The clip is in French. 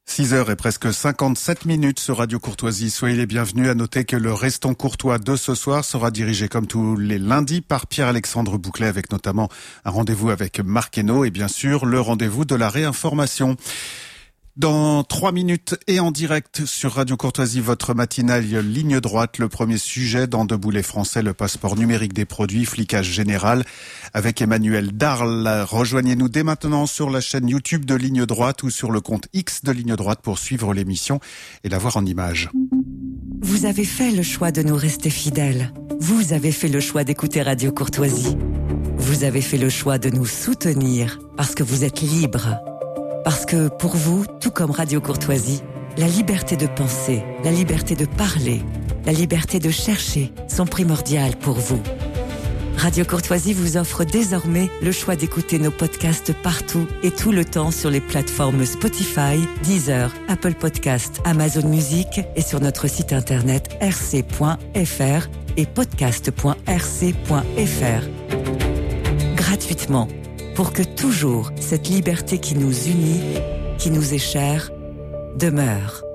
6h et presque 57 minutes sur Radio Courtoisie. Soyez les bienvenus. À noter que le Restons Courtois de ce soir sera dirigé comme tous les lundis par Pierre-Alexandre Bouclet, avec notamment un rendez-vous avec Marc Hainaut et bien sûr le rendez-vous de la réinformation. Dans 3 minutes et en direct sur Radio Courtoisie, votre matinale Ligne Droite. Le premier sujet dans Debout les Français, le passeport numérique des produits, flicage général avec Emmanuel Darl. Rejoignez-nous dès maintenant sur la chaîne YouTube de Ligne Droite ou sur le compte X de Ligne Droite pour suivre l'émission et la voir en images. Vous avez fait le choix de nous rester fidèles. Vous avez fait le choix d'écouter Radio Courtoisie. Vous avez fait le choix de nous soutenir parce que vous êtes libres. Parce que pour vous, tout comme Radio Courtoisie, la liberté de penser, la liberté de parler, la liberté de chercher sont primordiales pour vous. Radio Courtoisie vous offre désormais le choix d'écouter nos podcasts partout et tout le temps sur les plateformes Spotify, Deezer, Apple Podcasts, Amazon Music et sur notre site internet rc.fr et podcast.rc.fr. Gratuitement. Pour que toujours cette liberté qui nous unit, qui nous est chère, demeure.